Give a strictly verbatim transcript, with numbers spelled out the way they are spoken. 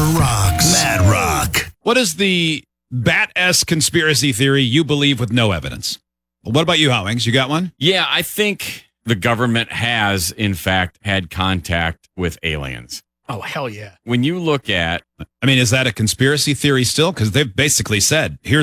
rocks. Mad Rock. What is the Bat-esque conspiracy theory you believe with no evidence? What about you, Howings? You got one? Yeah, I think the government has, in fact, had contact with aliens. Oh, hell yeah. When you look at... I mean, is that a conspiracy theory still? Because they've basically said, here's